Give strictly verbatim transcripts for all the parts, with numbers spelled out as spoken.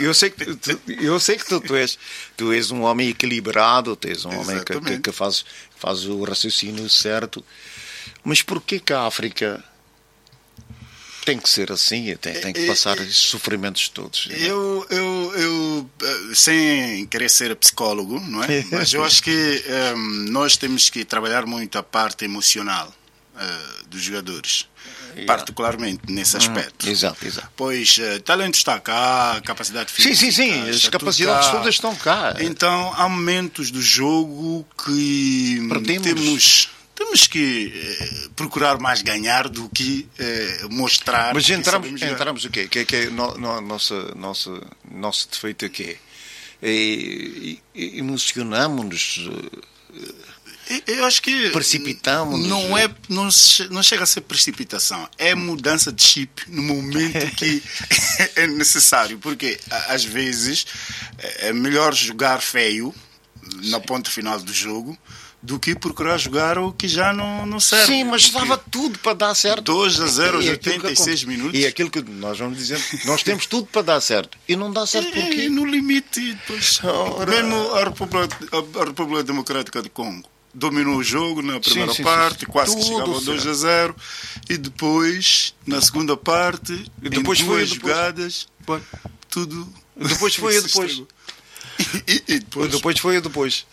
eu sei que, tu, eu sei que tu, tu, és, tu és um homem equilibrado, tu és um homem que, que, que faz, faz o raciocínio certo. Mas porquê que a África tem que ser assim, tem, tem que passar esses sofrimentos todos? Eu, eu, eu, sem querer ser psicólogo, não é? Mas eu acho que um, nós temos que trabalhar muito a parte emocional uh, dos jogadores. Yeah. Particularmente nesse aspecto. Hum, exato, exato. Pois uh, talento está cá, capacidade física. Sim, sim, sim, as capacidades todas estão cá. Então há momentos do jogo que Perdemos. temos. Temos que eh, procurar mais ganhar do que eh, mostrar. Mas que entramos, entramos o quê? Que é, que é no, no, nossa, nossa, nosso defeito aqui? É, emocionamos-nos. Eu acho que precipitamos-nos. Não é, não, não chega a ser precipitação. É mudança de chip no momento que é necessário, porque às vezes é melhor jogar feio na ponta final do jogo do que procurar jogar o que já não, não serve. Sim, mas estava tudo para dar certo. dois a zero aos oitenta e seis minutos. E aquilo que nós vamos dizer, nós temos tudo para dar certo. E não dá certo é, porque... E no limite, depois, mesmo a República, a República Democrática do Congo dominou o jogo na primeira sim, sim, sim. parte, quase tudo que chegava a dois a zero. E depois, na segunda parte, e depois em foi duas depois. jogadas, Foi. tudo... Depois foi a depois. E, e depois... depois foi a depois.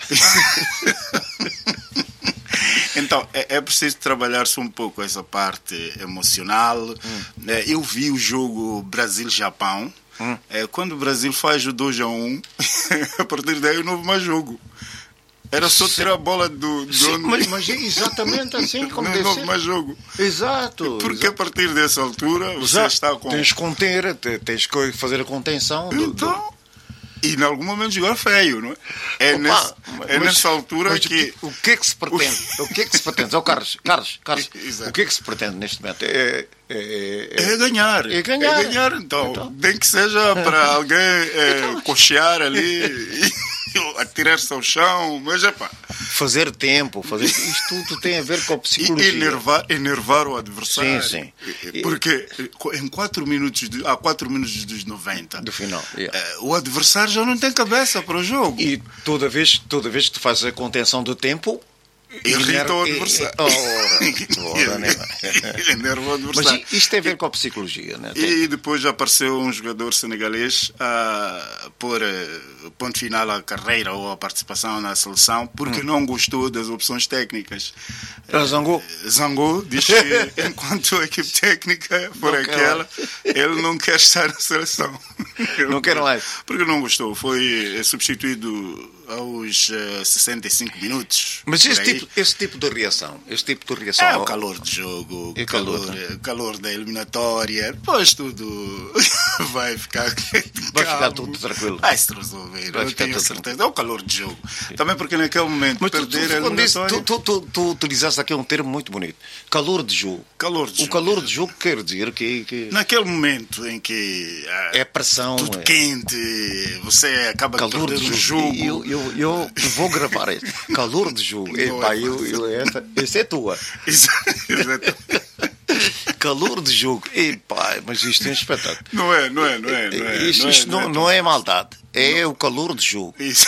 Então, é, é preciso trabalhar-se um pouco essa parte emocional. Hum. Eu vi o jogo Brasil-Japão. Hum. Quando o Brasil faz o dois a um, a partir daí não houve mais jogo. Era só tirar a bola do... do Sim, mas, mas é exatamente assim como não houve mais jogo. Exato. Porque exato. a partir dessa altura você exato. está com... Tens que conter, tens que fazer a contenção. Então... Do, do... E em algum momento jogar feio, não é? É, Opa, nesse, mas, é nessa altura mas que... O que é que se pretende? O que é que se pretende? Oh, Carlos, Carlos, Carlos o que é que se pretende neste momento? É, é, é, é ganhar. É ganhar. É ganhar. Então, então. Nem que seja para alguém é, então. cochear ali, atirar-se ao chão, mas é pá. Fazer tempo, fazer... isto tudo tem a ver com a psicologia. E enervar, enervar o adversário. Sim, sim. Porque em quatro minutos de, há quatro minutos dos noventa do final, yeah. o adversário já não tem cabeça para o jogo. E toda vez, toda vez que tu fazes a contenção do tempo, irrita o adversário. Enerva o adversário. Mas isto tem a ver com a psicologia, né? E depois apareceu um jogador senegalês a pôr uh, ponto final à carreira ou à participação na seleção porque hum. não gostou das opções técnicas. Uh, zangou. Zangou, diz que enquanto a equipe técnica for não aquela, ele não quer estar na seleção. Não quer mais. Porque não gostou. Foi substituído aos uh, sessenta e cinco minutos. Mas esse tipo, esse tipo de reação, esse tipo de reação é o calor de jogo, o calor, calor, calor da eliminatória, depois tudo vai ficar vai ficar tudo tranquilo. Vai se resolver, vai eu tenho certeza. Tranquilo. É o calor de jogo. Também porque naquele momento mas perder tu, tu, a eliminatória... Tu, tu, tu, tu utilizaste aqui um termo muito bonito. Calor de jogo. Calor de o jogo. calor de jogo quer dizer que... que... Naquele momento em que... Ah, é pressão. Tudo é... quente, você acaba calor de perder de o jogo. Eu, eu, eu vou gravar este. Calor de jogo. Epá, é eu, eu, esta, esta é tua. Exato. Calor de jogo. Epá, mas isto é um espetáculo. Não é, não é, não é. Não é, isto não, isto é, não, não, é, não é maldade. É não. O calor de jogo. Isso.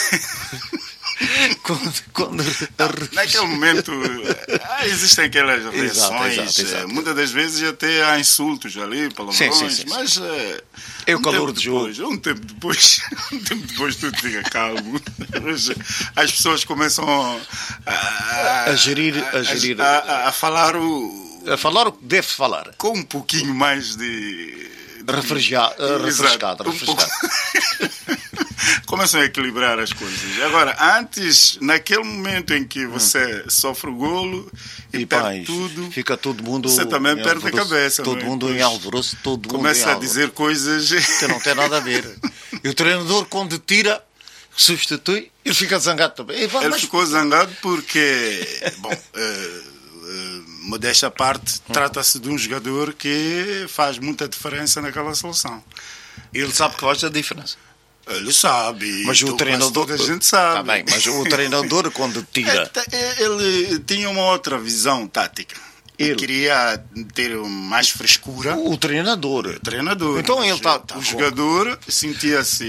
Quando, quando... Naquele momento ah, existem aquelas reações, exato, exato, exato. Muitas das vezes até há insultos ali, palavrões, sim, sim, sim, mas uh, é o um calor de jogo. Um tempo depois, um tempo depois tudo fica calmo. As pessoas começam a, a, a gerir, a, gerir. A, a, a falar o a falar o que deve falar com um pouquinho mais de, de refrescado, refrescado, refrescado. Um começam a equilibrar as coisas. Agora, antes, naquele momento em que você hum. sofre o golo e, e perde pá, tudo, fica todo mundo você também perde a cabeça. Todo mundo é? em alvoroço, todo mundo começa em a dizer coisas que não tem nada a ver. E o treinador, quando tira, substitui, ele fica zangado também. Ele mas... ficou zangado porque, bom, uh, uh, modéstia à parte, hum. trata-se de um jogador que faz muita diferença naquela seleção. Ele sabe que faz a diferença. Ele sabe, mas o treinador, a gente sabe. Tá bem, mas o treinador quando tira, ele tinha uma outra visão tática. Ele queria ter mais frescura. O treinador, o treinador. Então ele tá, o jogador sentia-se